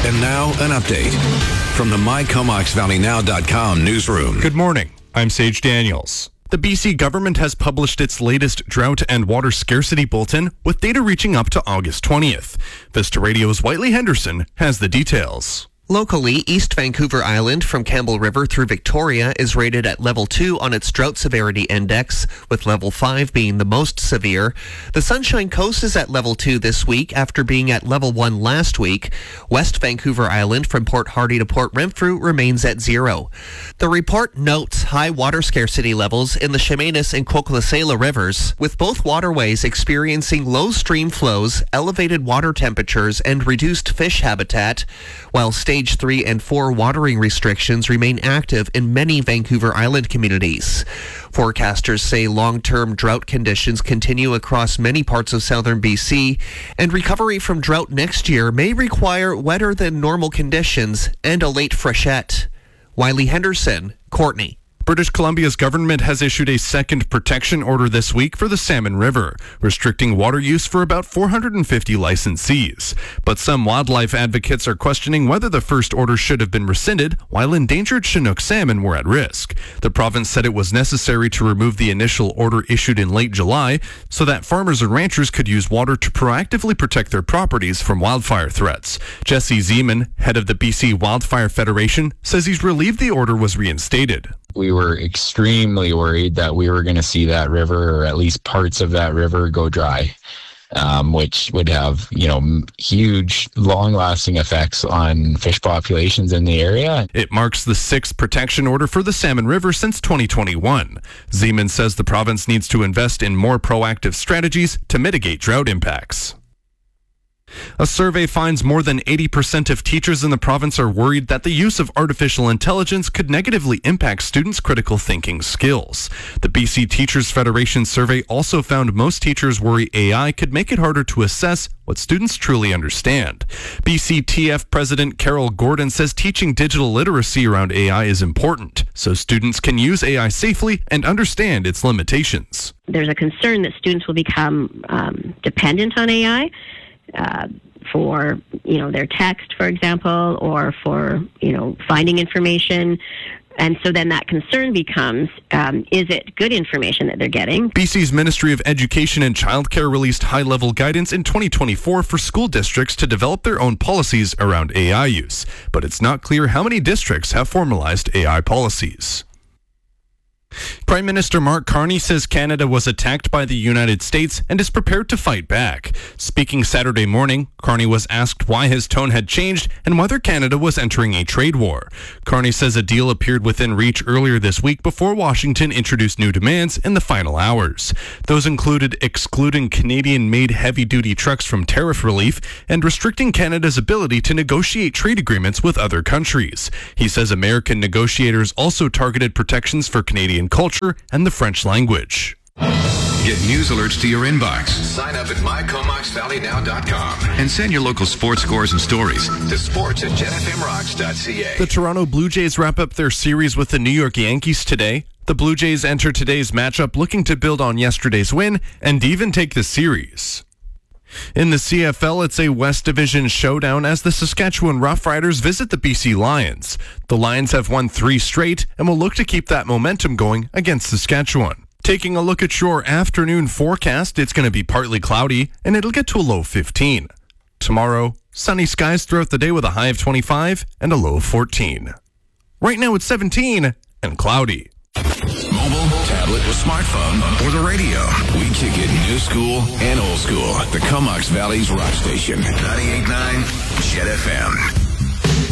And now an update from the MyComoxValleyNow.com newsroom. Good morning. I'm Sage Daniels. The BC government has published its latest drought and water scarcity bulletin with data reaching up to August 20th. Vista Radio's Whiteley Henderson has the details. Locally, East Vancouver Island from Campbell River through Victoria is rated at level 2 on its drought severity index, with level 5 being the most severe. The Sunshine Coast is at level 2 this week after being at level 1 last week. West Vancouver Island from Port Hardy to Port Renfrew remains at 0. The report notes high water scarcity levels in the Chemainus and Coquilles rivers, with both waterways experiencing low stream flows, elevated water temperatures, and reduced fish habitat, while Stage 3 and 4 watering restrictions remain active in many Vancouver Island communities. Forecasters say long-term drought conditions continue across many parts of southern BC, and recovery from drought next year may require wetter than normal conditions and a late freshet. Whiteley Henderson, Courtney. British Columbia's government has issued a second protection order this week for the Salmon River, restricting water use for about 450 licensees. But some wildlife advocates are questioning whether the first order should have been rescinded while endangered Chinook salmon were at risk. The province said it was necessary to remove the initial order issued in late July so that farmers and ranchers could use water to proactively protect their properties from wildfire threats. Jesse Zeman, head of the BC Wildfire Federation, says he's relieved the order was reinstated. We were extremely worried that we were going to see that river, or at least parts of that river, go dry, which would have, huge, long-lasting effects on fish populations in the area. It marks the 6th protection order for the Salmon River since 2021. Zeman says the province needs to invest in more proactive strategies to mitigate drought impacts. A survey finds more than 80% of teachers in the province are worried that the use of artificial intelligence could negatively impact students' critical thinking skills. The BC Teachers Federation survey also found most teachers worry AI could make it harder to assess what students truly understand. BCTF President Carol Gordon says teaching digital literacy around AI is important, so students can use AI safely and understand its limitations. There's a concern that students will become dependent on AI. For, their text, for example, or for, finding information. And so then that concern becomes, is it good information that they're getting? BC's Ministry of Education and Childcare released high-level guidance in 2024 for school districts to develop their own policies around AI use. But it's not clear how many districts have formalized AI policies. Prime Minister Mark Carney says Canada was attacked by the United States and is prepared to fight back. Speaking Saturday morning, Carney was asked why his tone had changed and whether Canada was entering a trade war. Carney says a deal appeared within reach earlier this week before Washington introduced new demands in the final hours. Those included excluding Canadian-made heavy-duty trucks from tariff relief and restricting Canada's ability to negotiate trade agreements with other countries. He says American negotiators also targeted protections for Canadian culture and the French language. Get news alerts to your inbox. Sign up at MyComoxValleyNow.com and send your local sports scores and stories to sports@JetFMRocks.ca. The Toronto Blue Jays wrap up their series with the New York Yankees today. The Blue Jays enter today's matchup looking to build on yesterday's win and even take the series. In the CFL, it's a West Division showdown as the Saskatchewan Roughriders visit the BC Lions. The Lions have won 3 straight and will look to keep that momentum going against Saskatchewan. Taking a look at your afternoon forecast, it's going to be partly cloudy and it'll get to a low of 15. Tomorrow, sunny skies throughout the day with a high of 25 and a low of 14. Right now it's 17 and cloudy. Mobile, tablet, or smartphone, or the radio. We kick it new school and old school. The Comox Valley's rock station. 98.9 Jet FM.